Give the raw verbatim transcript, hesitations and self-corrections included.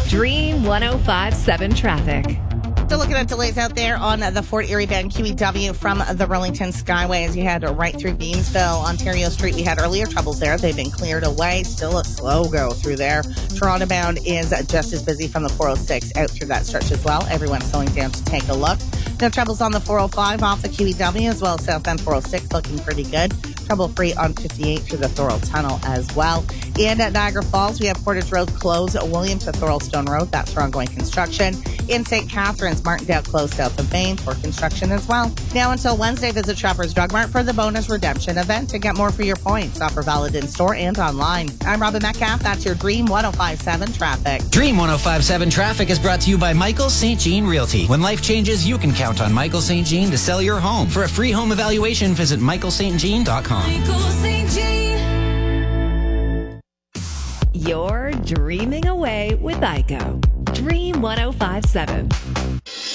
Dream one oh five point seven traffic. Still looking at delays out there on the Fort Erie Bend Q E W from the Burlington Skyway as you head right through Beamsville. Ontario Street, we had earlier troubles there. They've been cleared away. Still a slow go through there. Toronto bound is just as busy from the four oh six out through that stretch as well. Everyone's slowing down to take a look. No troubles on the four oh five off the Q E W as well as southbound four oh six looking pretty good. Trouble-free on fifty-eight through the Thorold Tunnel as well. And at Niagara Falls, we have Portage Road closed, William to Thoroldstone Road. That's for ongoing construction. In Saint Catharines, Martindale closed south of Maine for construction as well. Now until Wednesday, visit Shoppers Drug Mart for the bonus redemption event to get more for your points. Offer valid in store and online. I'm Robin Metcalf. That's your Dream one oh five point seven traffic. Dream one oh five point seven traffic is brought to you by Michael Saint Jean Realty. When life changes, you can count on Michael Saint Jean to sell your home. For a free home evaluation, visit michael st jean dot com. Michael Saint Jean. You're dreaming away with I C O. Dream one oh five point seven.